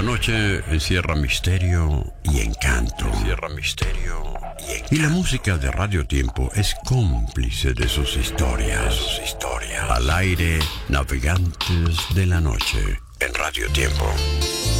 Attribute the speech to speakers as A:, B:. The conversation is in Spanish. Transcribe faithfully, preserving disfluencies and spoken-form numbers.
A: noche encierra misterio y encanto. Encierra misterio y encanto. Y la música de Radio Tiempo es cómplice de sus historias. De sus historias. Al aire, navegantes de la noche en Radio Tiempo.